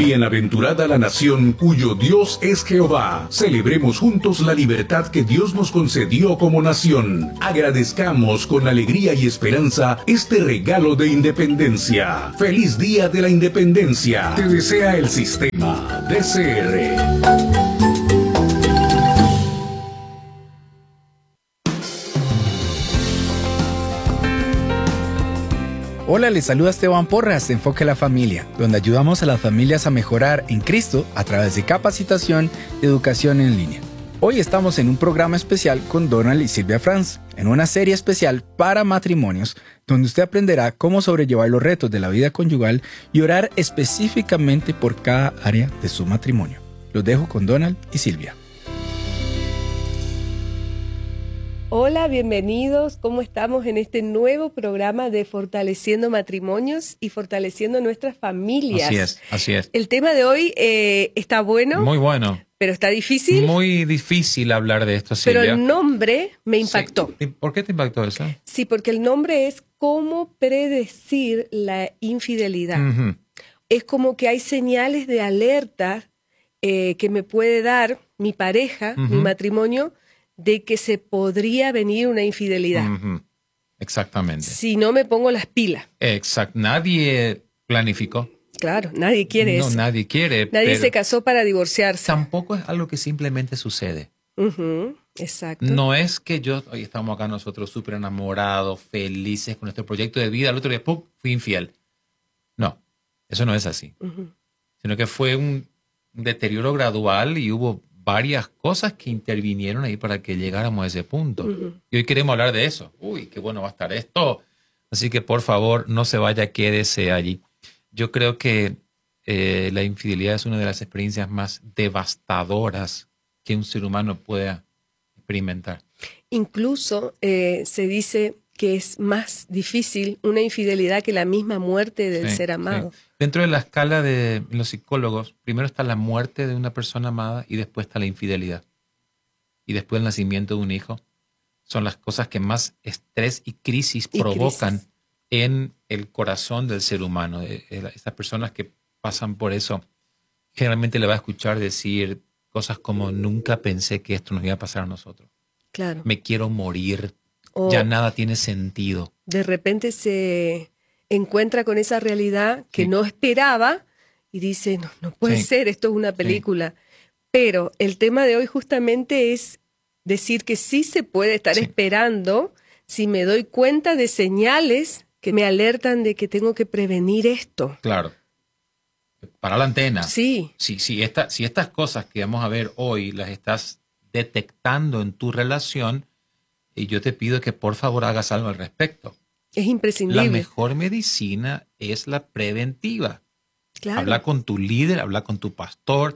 Bienaventurada la nación cuyo Dios es Jehová. Celebremos juntos la libertad que Dios nos concedió como nación. Agradezcamos con alegría y esperanza este regalo de independencia. ¡Feliz Día de la Independencia! Te desea el sistema DCR. Hola, les saluda Esteban Porras de Enfoque a la Familia, donde ayudamos a las familias a mejorar en Cristo a través de capacitación y educación en línea. Hoy estamos en un programa especial con Donald y Silvia Franz, en una serie especial para matrimonios, donde usted aprenderá cómo sobrellevar los retos de la vida conyugal y orar específicamente por cada área de su matrimonio. Los dejo con Donald y Silvia. Hola, bienvenidos. ¿Cómo estamos en este nuevo programa de Fortaleciendo Matrimonios y Fortaleciendo Nuestras Familias? Así es, así es. El tema de hoy está bueno. Muy bueno. Pero está difícil. Muy difícil hablar de esto, Silvia. Pero el nombre me impactó. Sí. ¿Por qué te impactó eso? Sí, porque el nombre es ¿Cómo predecir la infidelidad? Uh-huh. Es como que hay señales de alerta que me puede dar mi pareja, Uh-huh. mi matrimonio, de que se podría venir una infidelidad. Uh-huh. Exactamente. Si no me pongo las pilas. Exacto. Nadie planificó. Claro, nadie quiere eso. No, nadie quiere. Nadie se casó para divorciarse. Tampoco es algo que simplemente sucede. Uh-huh, exacto. No es que hoy estamos acá nosotros súper enamorados, felices con nuestro proyecto de vida, el otro día, ¡pum!, fui infiel. No, eso no es así. Uh-huh. Sino que fue un deterioro gradual y hubo varias cosas que intervinieron ahí para que llegáramos a ese punto. Uh-huh. Y hoy queremos hablar de eso. Uy, qué bueno va a estar esto. Así que por favor, no se vaya, quédese allí. Yo creo que la infidelidad es una de las experiencias más devastadoras que un ser humano pueda experimentar. Incluso se dice que es más difícil una infidelidad que la misma muerte del ser amado. Sí. Dentro de la escala de los psicólogos, primero está la muerte de una persona amada y después está la infidelidad. Y después el nacimiento de un hijo. Son las cosas que más estrés y crisis provocan en el corazón del ser humano. Estas personas que pasan por eso, generalmente le va a escuchar decir cosas como: nunca pensé que esto nos iba a pasar a nosotros. Claro. Me quiero morir. O ya nada tiene sentido. De repente se encuentra con esa realidad que no esperaba y dice, no puede ser, esto es una película. Pero el tema de hoy justamente es decir que sí se puede estar esperando si me doy cuenta de señales que me alertan de que tengo que prevenir esto. Claro. Para la antena. Sí. Si estas cosas que vamos a ver hoy las estás detectando en tu relación, y yo te pido que por favor hagas algo al respecto. Es imprescindible. La mejor medicina es la preventiva. Claro. Habla con tu líder, habla con tu pastor,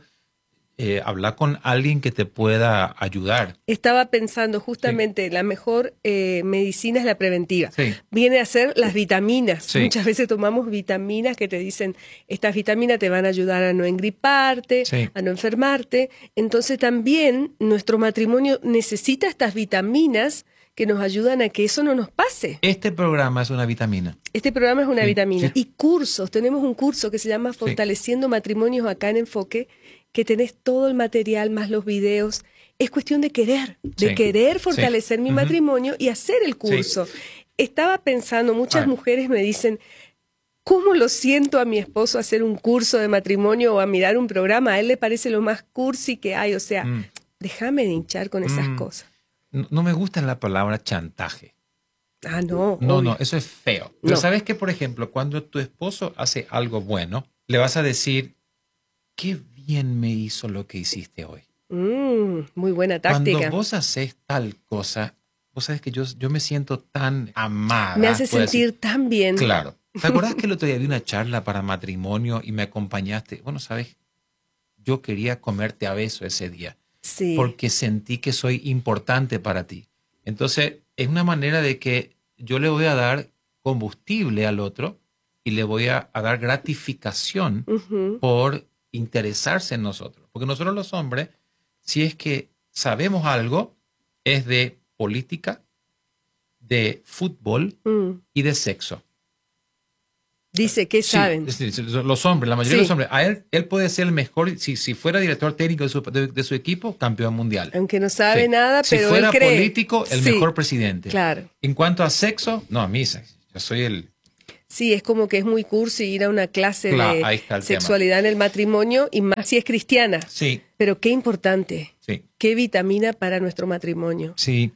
habla con alguien que te pueda ayudar. Estaba pensando justamente, la mejor medicina es la preventiva. Sí. Viene a ser las vitaminas. Sí. Muchas veces tomamos vitaminas que te dicen, estas vitaminas te van a ayudar a no engriparte, a no enfermarte. Entonces también nuestro matrimonio necesita estas vitaminas que nos ayudan a que eso no nos pase. Este programa es una vitamina. Este programa es una vitamina. Sí. Y cursos, tenemos un curso que se llama Fortaleciendo Matrimonios acá en Enfoque, que tenés todo el material más los videos. Es cuestión de querer fortalecer mi matrimonio y hacer el curso. Estaba pensando, muchas mujeres me dicen, ¿cómo lo siento a mi esposo hacer un curso de matrimonio o a mirar un programa? A él le parece lo más cursi que hay. O sea, déjame de hinchar con esas cosas. No me gusta la palabra chantaje. Ah, no. No, eso es feo. Pero sabes que, por ejemplo, cuando tu esposo hace algo bueno, le vas a decir, qué bien me hizo lo que hiciste hoy. Muy buena táctica. Cuando vos haces tal cosa, vos sabes que yo me siento tan amada. Me hace sentir tan bien. Claro. ¿Te acordás que el otro día di una charla para matrimonio y me acompañaste? Bueno, sabes, yo quería comerte a beso ese día. Sí. Porque sentí que soy importante para ti. Entonces, es una manera de que yo le voy a dar combustible al otro y le voy a dar gratificación por interesarse en nosotros. Porque nosotros los hombres, si es que sabemos algo, es de política, de fútbol y de sexo. Dice que saben. Sí, los hombres, la mayoría de los hombres. A él puede ser el mejor, si fuera director técnico de su equipo, campeón mundial. Aunque no sabe nada, pero si fuera él cree. político, el mejor presidente. Claro. En cuanto a sexo, no, a mí, yo soy el... Sí, es como que es muy cursi ir a una clase de sexualidad en el matrimonio, y más si es cristiana. Sí. Pero qué importante. Sí. Qué vitamina para nuestro matrimonio. Sí.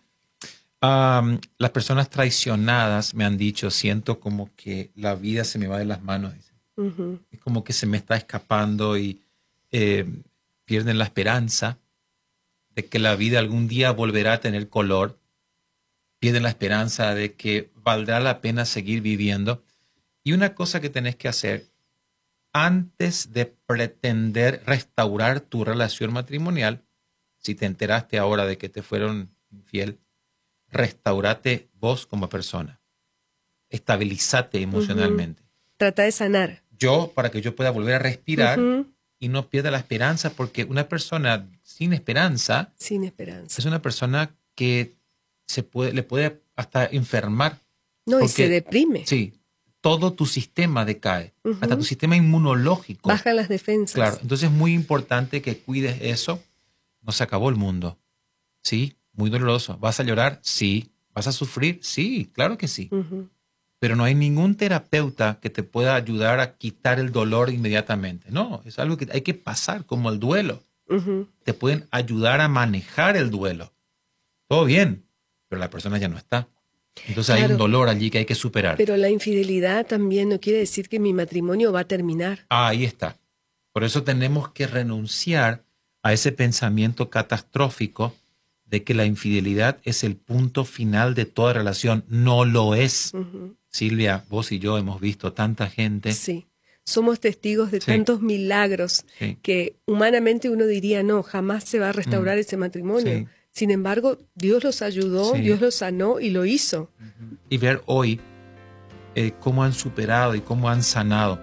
Las personas traicionadas me han dicho, siento como que la vida se me va de las manos. Es como que se me está escapando y pierden la esperanza de que la vida algún día volverá a tener color. Pierden la esperanza de que valdrá la pena seguir viviendo. Y una cosa que tenés que hacer antes de pretender restaurar tu relación matrimonial, si te enteraste ahora de que te fueron infiel, restaurate vos como persona. Estabilizate emocionalmente. Trata de sanar. Para que yo pueda volver a respirar y no pierda la esperanza, porque una persona sin esperanza es una persona que le puede hasta enfermar. No, y se deprime. Sí, todo tu sistema decae, hasta tu sistema inmunológico. Bajan las defensas. Claro, entonces es muy importante que cuides eso. No se acabó el mundo. Sí, muy doloroso. ¿Vas a llorar? Sí. ¿Vas a sufrir? Sí, claro que sí. Pero no hay ningún terapeuta que te pueda ayudar a quitar el dolor inmediatamente. No, es algo que hay que pasar, como el duelo. Te pueden ayudar a manejar el duelo. Todo bien, pero la persona ya no está. Entonces hay un dolor allí que hay que superar. Pero la infidelidad también no quiere decir que mi matrimonio va a terminar. Ahí está. Por eso tenemos que renunciar a ese pensamiento catastrófico de que la infidelidad es el punto final de toda relación. No lo es. Silvia, vos y yo hemos visto tanta gente. Sí, somos testigos de tantos milagros que humanamente uno diría, no, jamás se va a restaurar ese matrimonio. Sí. Sin embargo, Dios los ayudó, Dios los sanó y lo hizo. Y ver hoy cómo han superado y cómo han sanado.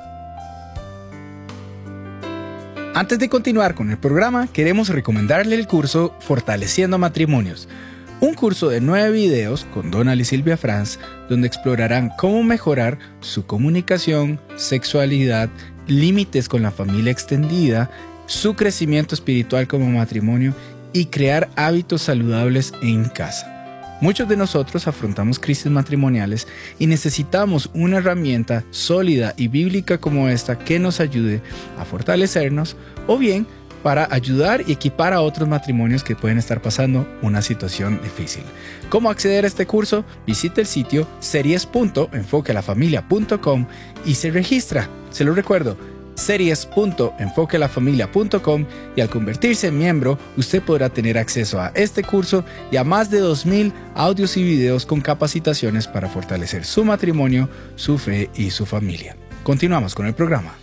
Antes de continuar con el programa, queremos recomendarle el curso Fortaleciendo Matrimonios. Un curso de 9 videos con Donald y Silvia Franz, donde explorarán cómo mejorar su comunicación, sexualidad, límites con la familia extendida, su crecimiento espiritual como matrimonio y crear hábitos saludables en casa. Muchos de nosotros afrontamos crisis matrimoniales y necesitamos una herramienta sólida y bíblica como esta que nos ayude a fortalecernos o bien para ayudar y equipar a otros matrimonios que pueden estar pasando una situación difícil. ¿Cómo acceder a este curso? Visite el sitio series.enfoquealafamilia.com y se registra. Se lo recuerdo, series.enfoquealafamilia.com, y al convertirse en miembro, usted podrá tener acceso a este curso y a más de 2,000 audios y videos con capacitaciones para fortalecer su matrimonio, su fe y su familia. Continuamos con el programa.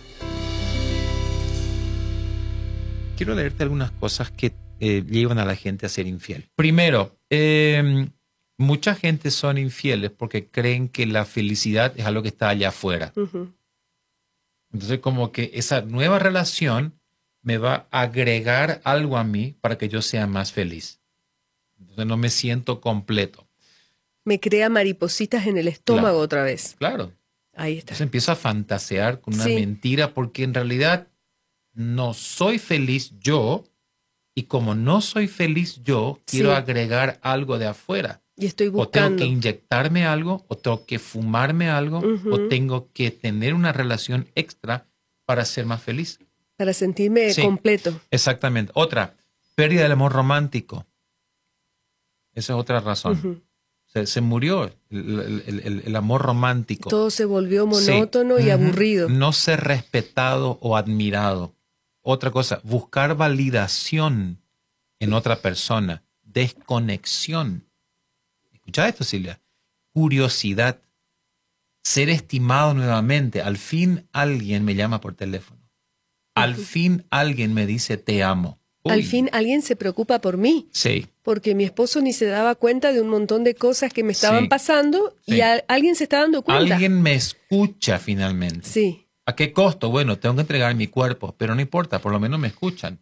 Quiero leerte algunas cosas que llevan a la gente a ser infiel. Primero, mucha gente son infieles porque creen que la felicidad es algo que está allá afuera. Entonces, como que esa nueva relación me va a agregar algo a mí para que yo sea más feliz. Entonces, no me siento completo. Me crea maripositas en el estómago otra vez. Claro. Ahí está. Entonces, empiezo a fantasear con una mentira porque en realidad no soy feliz yo, y como no soy feliz yo, quiero agregar algo de afuera. Y estoy buscando. O tengo que inyectarme algo, o tengo que fumarme algo, o tengo que tener una relación extra para ser más feliz. Para sentirme completo. Exactamente. Otra, pérdida del amor romántico. Esa es otra razón. Se murió el amor romántico. Todo se volvió monótono y aburrido. No ser respetado o admirado. Otra cosa, buscar validación en otra persona. Desconexión. Escucha esto, Silvia. Curiosidad. Ser estimado nuevamente. Al fin alguien me llama por teléfono. Al fin alguien me dice te amo. Uy. Al fin alguien se preocupa por mí. Sí. Porque mi esposo ni se daba cuenta de un montón de cosas que me estaban pasando y alguien se está dando cuenta. Alguien me escucha finalmente. Sí. ¿A qué costo? Bueno, tengo que entregar mi cuerpo, pero no importa, por lo menos me escuchan.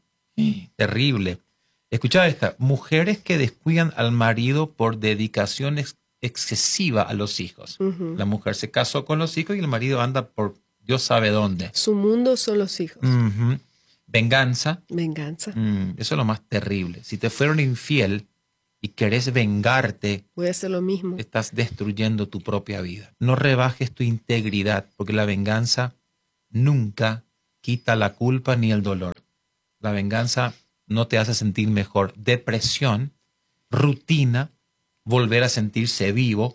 Terrible. Escucha esta. Mujeres que descuidan al marido por dedicación excesiva a los hijos. La mujer se casó con los hijos y el marido anda por Dios sabe dónde. Su mundo son los hijos. Venganza. Venganza. Eso es lo más terrible. Si te fueron infiel y querés vengarte, voy a hacer lo mismo. Estás destruyendo tu propia vida. No rebajes tu integridad, porque la venganza nunca quita la culpa ni el dolor. La venganza no te hace sentir mejor. Depresión, rutina, volver a sentirse vivo,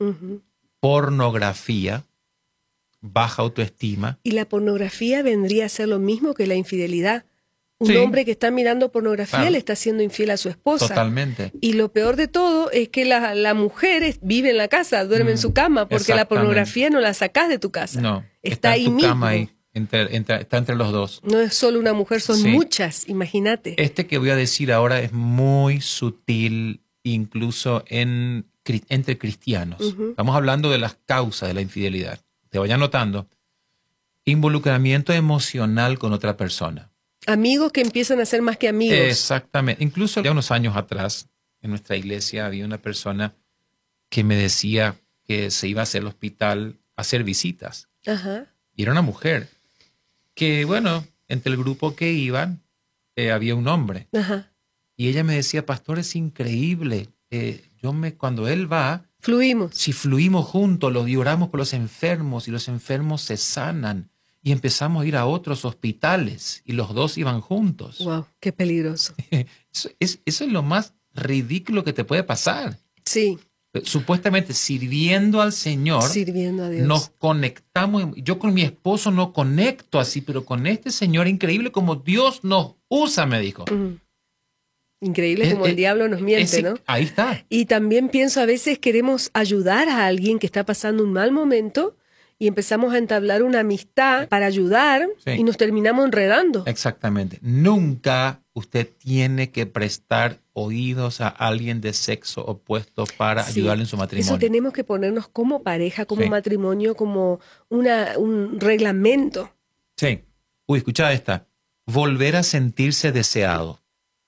pornografía, baja autoestima. Y la pornografía vendría a ser lo mismo que la infidelidad. Un hombre que está mirando pornografía le está siendo infiel a su esposa. Totalmente. Y lo peor de todo es que la mujer vive en la casa, duerme en su cama, porque la pornografía no la sacás de tu casa. No, está ahí mismo. Cama ahí, está entre los dos. No es solo una mujer, son muchas, imagínate. Este que voy a decir ahora es muy sutil, incluso entre cristianos. Estamos hablando de las causas de la infidelidad. Te vaya notando. Involucramiento emocional con otra persona. Amigos que empiezan a ser más que amigos. Exactamente. Incluso ya unos años atrás, en nuestra iglesia había una persona que me decía que se iba a hacer al hospital a hacer visitas. Y era una mujer que, bueno, entre el grupo que iban había un hombre. Y ella me decía, pastor, es increíble. Cuando él va, fluimos. Si fluimos juntos, oramos por los enfermos y los enfermos se sanan. Y empezamos a ir a otros hospitales y los dos iban juntos. ¡Wow! ¡Qué peligroso! Eso es lo más ridículo que te puede pasar. Sí. Supuestamente sirviendo al Señor, sirviendo a Dios, nos conectamos. Yo con mi esposo no conecto así, pero con este Señor, increíble como Dios nos usa, me dijo. Increíble como el diablo nos miente, ¿no? Ahí está. Y también pienso, a veces queremos ayudar a alguien que está pasando un mal momento y empezamos a entablar una amistad para ayudar y nos terminamos enredando. Exactamente. Nunca usted tiene que prestar oídos a alguien de sexo opuesto para ayudarle en su matrimonio. Eso tenemos que ponernos como pareja, como matrimonio, como un reglamento. Sí. Escucha esta. Volver a sentirse deseado.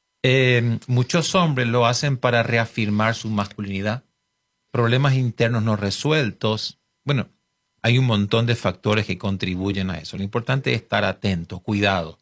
Muchos hombres lo hacen para reafirmar su masculinidad. Problemas internos no resueltos. Bueno, hay un montón de factores que contribuyen a eso. Lo importante es estar atento, cuidado.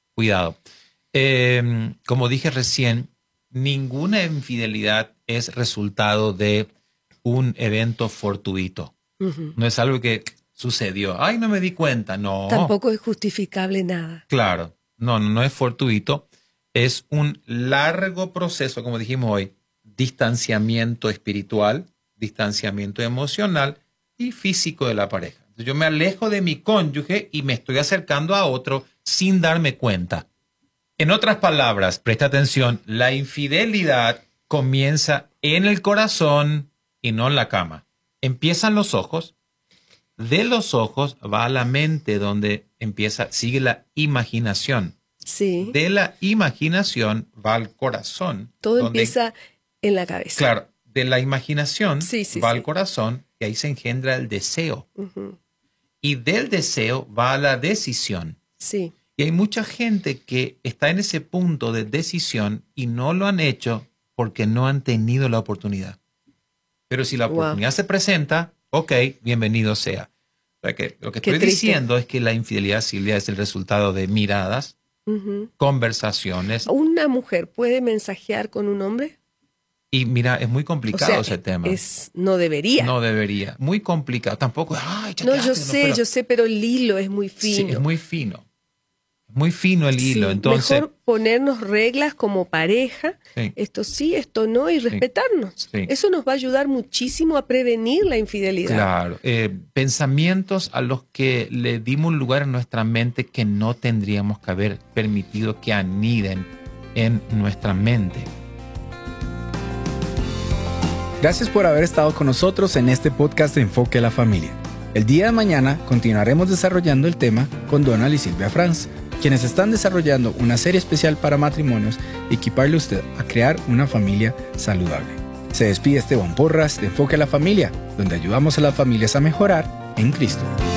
Como dije recién, ninguna infidelidad es resultado de un evento fortuito. No es algo que sucedió. ¡Ay, no me di cuenta! No. Tampoco es justificable nada. Claro. No es fortuito. Es un largo proceso, como dijimos hoy, distanciamiento espiritual, distanciamiento emocional y físico de la pareja. Entonces, yo me alejo de mi cónyuge y me estoy acercando a otro sin darme cuenta. En otras palabras, presta atención, la infidelidad comienza en el corazón y no en la cama. Empiezan los ojos, de los ojos va a la mente donde sigue la imaginación. Sí. De la imaginación va al corazón. Todo empieza en la cabeza. Claro, de la imaginación va al corazón y ahí se engendra el deseo. Y del deseo va a la decisión. Sí. Y hay mucha gente que está en ese punto de decisión y no lo han hecho porque no han tenido la oportunidad. Pero si la oportunidad se presenta, ok, bienvenido sea. O sea que lo que estoy diciendo es que la infidelidad, Silvia, es el resultado de miradas, conversaciones. ¿Una mujer puede mensajear con un hombre? Y mira, es muy complicado ese tema. No debería. No debería. Muy complicado. Tampoco. Ay, no, yo sé, pero el hilo es muy fino. Sí, es muy fino. Muy fino el hilo. Entonces, mejor ponernos reglas como pareja. Esto sí, esto no, y respetarnos. Eso nos va a ayudar muchísimo a prevenir la infidelidad. Claro. Pensamientos a los que le dimos un lugar en nuestra mente que no tendríamos que haber permitido que aniden en nuestra mente. Gracias por haber estado con nosotros en este podcast de Enfoque a la Familia. El día de mañana continuaremos desarrollando el tema con Donald y Silvia Franz, quienes están desarrollando una serie especial para matrimonios y equiparle a usted a crear una familia saludable. Se despide Esteban Porras de Enfoque a la Familia, donde ayudamos a las familias a mejorar en Cristo.